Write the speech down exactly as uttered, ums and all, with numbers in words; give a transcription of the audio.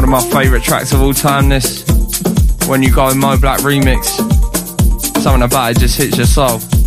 of my favourite tracks of all time, this. When You Go, Mo Black remix. Something about it just hits your soul.